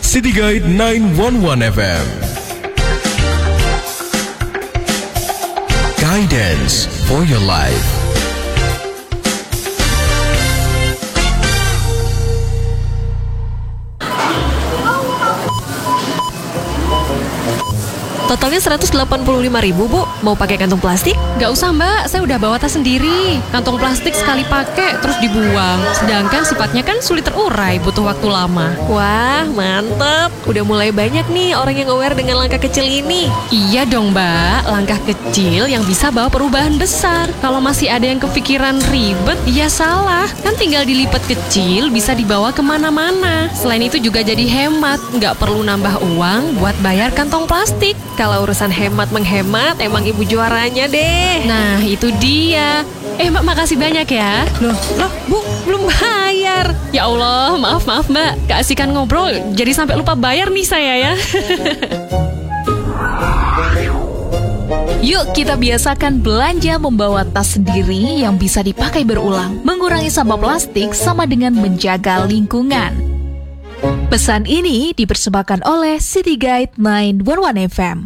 City Guide 911 FM. Guidance for your life. Totalnya 185.000, Bu. Mau pakai kantong plastik? Gak usah, Mbak, saya udah bawa tas sendiri. Kantong plastik sekali pakai terus dibuang. Sedangkan sifatnya kan sulit terurai, butuh waktu lama. Wah, mantep. Udah mulai banyak nih orang yang aware dengan langkah kecil ini. Iya dong, Mbak, langkah kecil yang bisa bawa perubahan besar. Kalau masih ada yang kepikiran ribet, ya salah. Kan tinggal dilipat kecil, bisa dibawa kemana-mana. Selain itu juga jadi hemat, nggak perlu nambah uang buat bayar kantong plastik. Kalau urusan hemat menghemat, emang ibu juaranya deh. Nah, itu dia. Mbak, makasih banyak ya. Loh, Bu, belum bayar. Ya Allah, maaf Mbak. Keasikan ngobrol, jadi sampai lupa bayar nih saya ya. Yuk kita biasakan belanja membawa tas sendiri yang bisa dipakai berulang. Mengurangi sampah plastik sama dengan menjaga lingkungan. Pesan ini dipersembahkan oleh City Guide 911 FM.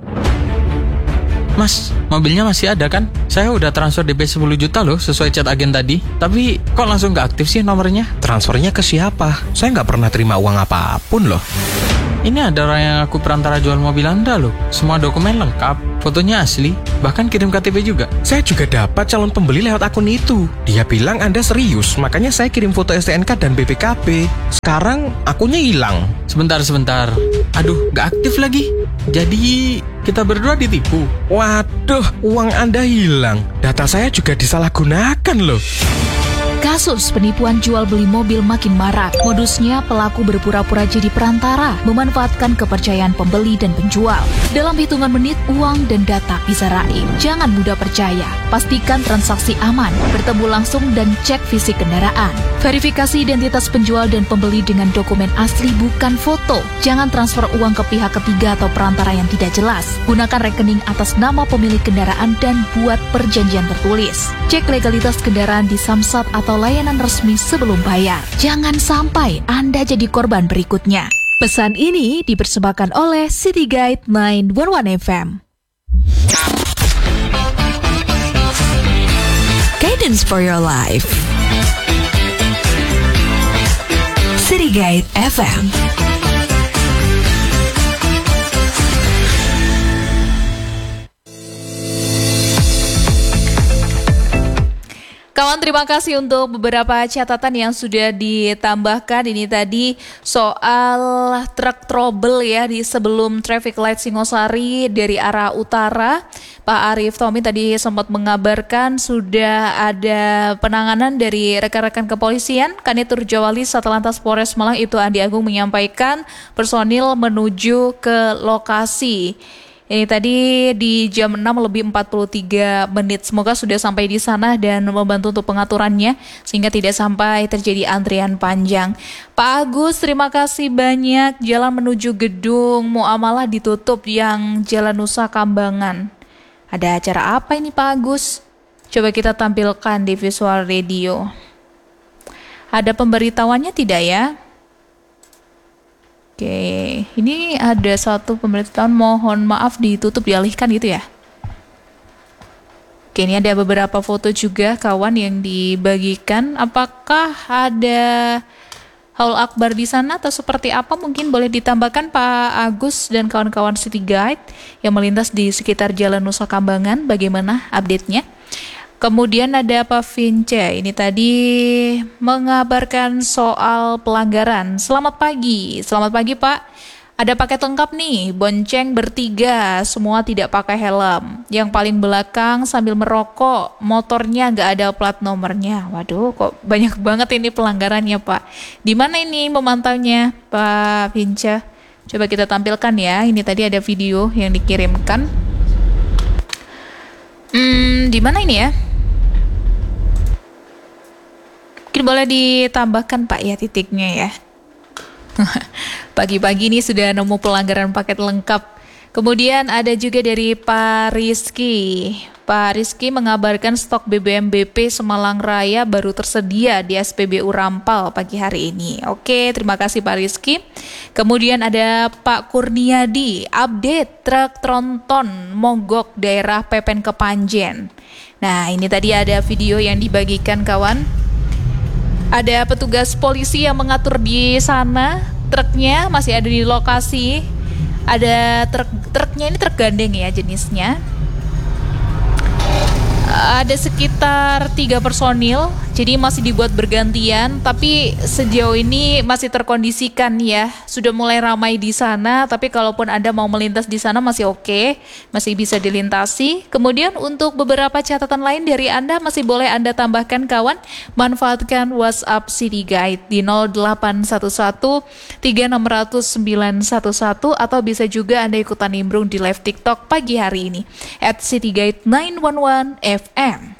Mas, mobilnya masih ada kan? Saya udah transfer DP 10 juta loh sesuai chat agen tadi. Tapi kok langsung gak aktif sih nomornya? Transfernya ke siapa? Saya nggak pernah terima uang apapun loh. Ini ada orang yang aku perantara jual mobil Anda loh. Semua dokumen lengkap, fotonya asli, bahkan kirim KTP juga. Saya juga dapat calon pembeli lewat akun itu. Dia bilang Anda serius, makanya saya kirim foto STNK dan BPKB. Sekarang akunnya hilang. Sebentar. Aduh, gak aktif lagi. Jadi kita berdua ditipu. Waduh, uang Anda hilang. Data saya juga disalahgunakan loh. Kasus penipuan jual beli mobil makin marak. Modusnya pelaku berpura-pura jadi perantara, memanfaatkan kepercayaan pembeli dan penjual. Dalam hitungan menit, uang dan data bisa raib. Jangan mudah percaya. Pastikan transaksi aman, bertemu langsung dan cek fisik kendaraan. Verifikasi identitas penjual dan pembeli dengan dokumen asli bukan foto. Jangan transfer uang ke pihak ketiga atau perantara yang tidak jelas. Gunakan rekening atas nama pemilik kendaraan dan buat perjanjian tertulis. Cek legalitas kendaraan di Samsat atau layanan resmi sebelum bayar. Jangan sampai Anda jadi korban berikutnya. Pesan ini dipersembahkan oleh City Guide 911 FM. Guidance for your life. City Guide FM. Kawan, terima kasih untuk beberapa catatan yang sudah ditambahkan. Ini tadi soal truk trouble ya di sebelum traffic light Singosari dari arah utara. Pak Arief Tommy tadi sempat mengabarkan sudah ada penanganan dari rekan-rekan kepolisian. Kanitur Jawali Satlantas Polres Malang itu Andi Agung menyampaikan personil menuju ke lokasi. Ini tadi di jam 6:43. Semoga sudah sampai di sana dan membantu untuk pengaturannya sehingga tidak sampai terjadi antrian panjang. Pak Agus, terima kasih banyak. Jalan menuju gedung Muamalah ditutup yang Jalan Nusa Kambangan. Ada acara apa ini Pak Agus? Coba kita tampilkan di visual radio. Ada pemberitahuannya tidak ya? Oke, ini ada satu pemberitahuan mohon maaf ditutup dialihkan gitu ya. Oke, ini ada beberapa foto juga kawan yang dibagikan. Apakah ada haul akbar di sana atau seperti apa? Mungkin boleh ditambahkan Pak Agus dan kawan-kawan City Guide yang melintas di sekitar Jalan Nusa Kambangan. Bagaimana update-nya? Kemudian ada Pak Vince, ini tadi mengabarkan soal pelanggaran. Selamat pagi Pak. Ada paket lengkap nih, bonceng bertiga, semua tidak pakai helm. Yang paling belakang sambil merokok, motornya nggak ada plat nomornya. Waduh, kok banyak banget ini pelanggarannya Pak. Di mana ini memantaunya Pak Vince? Coba kita tampilkan ya, ini tadi ada video yang dikirimkan. Di mana ini ya? Mungkin boleh ditambahkan Pak ya titiknya ya. Pagi-pagi ini sudah nemu pelanggaran paket lengkap Kemudian ada juga dari Pak Rizky. Pak Rizky mengabarkan stok BBM BP Semalang Raya baru tersedia di SPBU Rampal pagi hari ini. Oke, terima kasih Pak Rizky. Kemudian ada Pak Kurniadi, update truk tronton mogok daerah Pepen Kepanjen. Nah, ini tadi ada video yang dibagikan kawan. Ada petugas polisi yang mengatur di sana, truknya masih ada di lokasi. Ada truknya ini truk gandeng ya jenisnya. Ada sekitar 3 personil, jadi masih dibuat bergantian, tapi sejauh ini masih terkondisikan ya, sudah mulai ramai di sana, tapi kalaupun Anda mau melintas di sana masih oke, masih bisa dilintasi. Kemudian untuk beberapa catatan lain dari Anda masih boleh Anda tambahkan kawan, manfaatkan WhatsApp City Guide di 0811 3600 911 atau bisa juga Anda ikutan nimbrung di live TikTok pagi hari ini @cityguide911 FM.